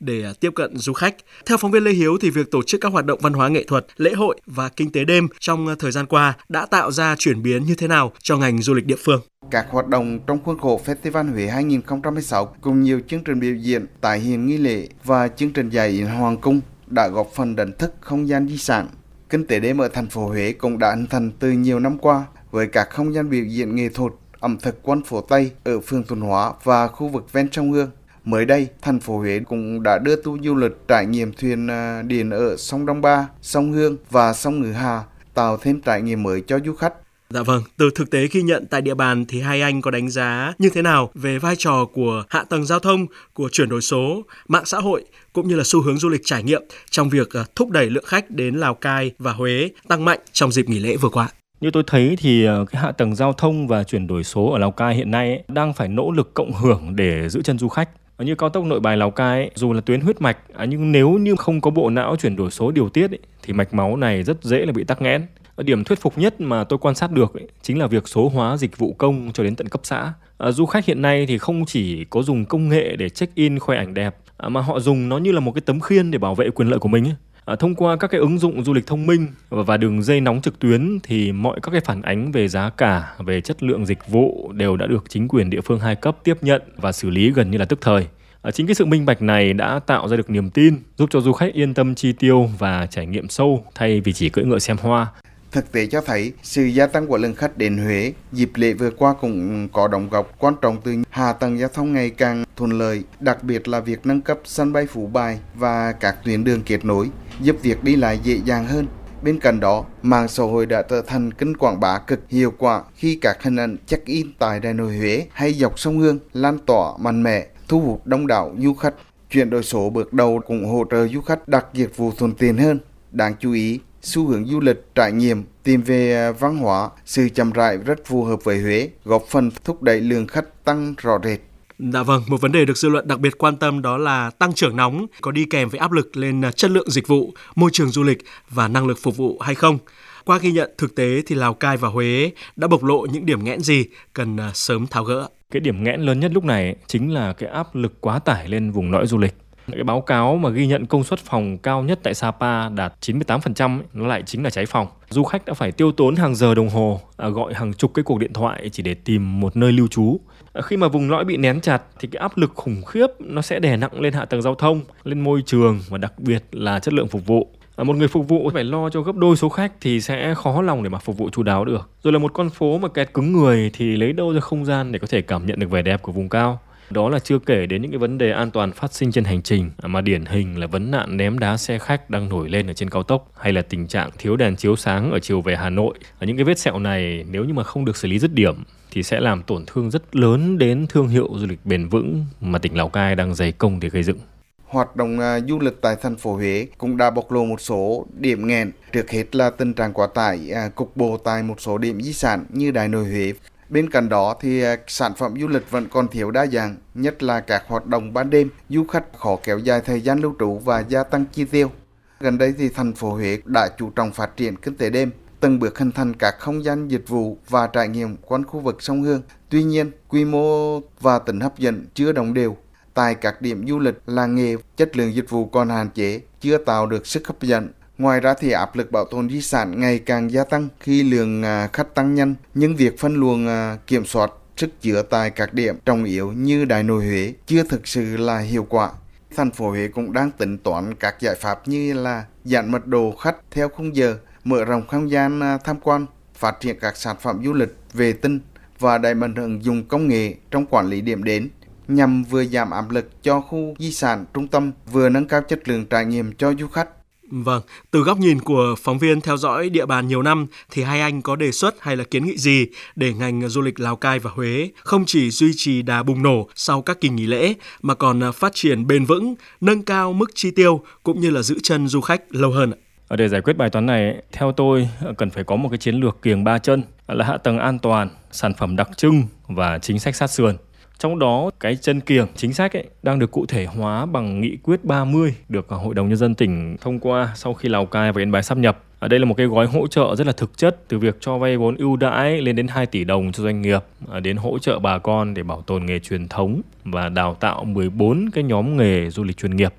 để tiếp cận du khách. Theo phóng viên Lê Hiếu thì việc tổ chức các hoạt động văn hóa nghệ thuật, lễ hội và kinh tế đêm trong thời gian qua đã tạo ra chuyển biến như thế nào cho ngành du lịch địa phương? Các hoạt động trong khuôn khổ Festival Huế 2016 cùng nhiều chương trình biểu diễn, tái hiện nghi lễ và chương trình dạy yến hoàng cung đã góp phần đánh thức không gian di sản. Kinh tế đêm ở thành phố Huế cũng đã hình thành từ nhiều năm qua với các không gian biểu diễn nghệ thuật, ẩm thực quán phố Tây ở phường Thuận Hóa và khu vực ven sông Hương. Mới đây, thành phố Huế cũng đã đưa tour du lịch trải nghiệm thuyền điện ở sông Đông Ba, sông Hương và sông Ngự Hà, tạo thêm trải nghiệm mới cho du khách. Dạ vâng, từ thực tế ghi nhận tại địa bàn thì hai anh có đánh giá như thế nào về vai trò của hạ tầng giao thông, của chuyển đổi số, mạng xã hội cũng như là xu hướng du lịch trải nghiệm trong việc thúc đẩy lượng khách đến Lào Cai và Huế tăng mạnh trong dịp nghỉ lễ vừa qua? Như tôi thấy thì cái hạ tầng giao thông và chuyển đổi số ở Lào Cai hiện nay đang phải nỗ lực cộng hưởng để giữ chân du khách. Như cao tốc Nội Bài Lào Cai dù là tuyến huyết mạch nhưng nếu như không có bộ não chuyển đổi số điều tiết thì mạch máu này rất dễ là bị tắc nghẽn. Điểm thuyết phục nhất mà tôi quan sát được chính là việc số hóa dịch vụ công cho đến tận cấp xã. Du khách hiện nay thì không chỉ có dùng công nghệ để check-in khoe ảnh đẹp mà họ dùng nó như là một cái tấm khiên để bảo vệ quyền lợi của mình. Thông qua các cái ứng dụng du lịch thông minh và đường dây nóng trực tuyến thì mọi các cái phản ánh về giá cả, về chất lượng dịch vụ đều đã được chính quyền địa phương hai cấp tiếp nhận và xử lý gần như là tức thời. Chính cái sự minh bạch này đã tạo ra được niềm tin, giúp cho du khách yên tâm chi tiêu và trải nghiệm sâu thay vì chỉ cưỡi ngựa xem hoa. Thực tế cho thấy sự gia tăng của lượng khách đến Huế dịp lễ vừa qua cũng có đóng góp quan trọng từ hạ tầng giao thông ngày càng thuận lợi, đặc biệt là việc nâng cấp sân bay Phú Bài và các tuyến đường kết nối, giúp việc đi lại dễ dàng hơn. Bên cạnh đó, mạng xã hội đã trở thành kênh quảng bá cực hiệu quả khi các hình ảnh check-in tại Đại nội Huế hay dọc sông Hương lan tỏa mạnh mẽ, thu hút đông đảo du khách. Chuyển đổi số bước đầu cũng hỗ trợ du khách đặt dịch vụ thuận tiện hơn. Đáng chú ý, xu hướng du lịch trải nghiệm tìm về văn hóa, sự chậm rãi rất phù hợp với Huế, góp phần thúc đẩy lượng khách tăng rõ rệt. Dạ vâng, một vấn đề được dư luận đặc biệt quan tâm đó là tăng trưởng nóng có đi kèm với áp lực lên chất lượng dịch vụ, môi trường du lịch và năng lực phục vụ hay không. Qua ghi nhận thực tế thì Lào Cai và Huế đã bộc lộ những điểm nghẽn gì cần sớm tháo gỡ. Cái điểm nghẽn lớn nhất lúc này chính là cái áp lực quá tải lên vùng lõi du lịch. Cái báo cáo mà ghi nhận công suất phòng cao nhất tại Sapa đạt 98% nó lại chính là cháy phòng. Du khách đã phải tiêu tốn hàng giờ đồng hồ, gọi hàng chục cái cuộc điện thoại chỉ để tìm một nơi lưu trú. Khi mà vùng lõi bị nén chặt thì cái áp lực khủng khiếp nó sẽ đè nặng lên hạ tầng giao thông, lên môi trường và đặc biệt là chất lượng phục vụ. Một người phục vụ phải lo cho gấp đôi số khách thì sẽ khó lòng để mà phục vụ chu đáo được. Rồi là một con phố mà kẹt cứng người thì lấy đâu ra không gian để có thể cảm nhận được vẻ đẹp của vùng cao. Đó là chưa kể đến những cái vấn đề an toàn phát sinh trên hành trình mà điển hình là vấn nạn ném đá xe khách đang nổi lên ở trên cao tốc hay là tình trạng thiếu đèn chiếu sáng ở chiều về Hà Nội. Những cái vết sẹo này nếu như mà không được xử lý dứt điểm thì sẽ làm tổn thương rất lớn đến thương hiệu du lịch bền vững mà tỉnh Lào Cai đang dày công để gây dựng. Hoạt động du lịch tại thành phố Huế cũng đã bộc lộ một số điểm nghẽn. Trước hết là tình trạng quá tải cục bộ tại một số điểm di sản như Đại nội Huế. Bên cạnh đó thì sản phẩm du lịch vẫn còn thiếu đa dạng, nhất là các hoạt động ban đêm, du khách khó kéo dài thời gian lưu trú và gia tăng chi tiêu. Gần đây thì thành phố Huế đã chú trọng phát triển kinh tế đêm, từng bước hình thành các không gian dịch vụ và trải nghiệm quanh khu vực sông Hương. Tuy nhiên, quy mô và tính hấp dẫn chưa đồng đều. Tại các điểm du lịch, làng nghề, chất lượng dịch vụ còn hạn chế, chưa tạo được sức hấp dẫn. Ngoài ra thì áp lực bảo tồn di sản ngày càng gia tăng khi lượng khách tăng nhanh, nhưng việc phân luồng kiểm soát sức chứa tại các điểm trọng yếu như Đại nội Huế chưa thực sự là hiệu quả. Thành phố Huế cũng đang tính toán các giải pháp như là giảm mật độ khách theo khung giờ, mở rộng không gian tham quan, phát triển các sản phẩm du lịch vệ tinh và đẩy mạnh ứng dụng công nghệ trong quản lý điểm đến, nhằm vừa giảm áp lực cho khu di sản trung tâm, vừa nâng cao chất lượng trải nghiệm cho du khách. Vâng, từ góc nhìn của phóng viên theo dõi địa bàn nhiều năm thì hai anh có đề xuất hay là kiến nghị gì để ngành du lịch Lào Cai và Huế không chỉ duy trì đà bùng nổ sau các kỳ nghỉ lễ mà còn phát triển bền vững, nâng cao mức chi tiêu cũng như là giữ chân du khách lâu hơn? Để giải quyết bài toán này, theo tôi cần phải có một cái chiến lược kiềng ba chân là hạ tầng an toàn, sản phẩm đặc trưng và chính sách sát sườn. Trong đó, cái chân kiềng chính sách đang được cụ thể hóa bằng nghị quyết 30 được Hội đồng Nhân dân tỉnh thông qua sau khi Lào Cai và Yên Bái sáp nhập. Ở đây là một cái gói hỗ trợ rất là thực chất, từ việc cho vay vốn ưu đãi lên đến 2 tỷ đồng cho doanh nghiệp, đến hỗ trợ bà con để bảo tồn nghề truyền thống và đào tạo 14 cái nhóm nghề du lịch chuyên nghiệp.